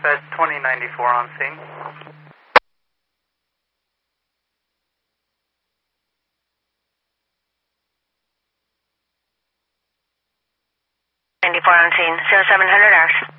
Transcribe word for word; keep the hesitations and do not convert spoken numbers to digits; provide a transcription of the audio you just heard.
Dispatch twenty ninety-four on scene. ninety-four on scene, zero seven hundred hours.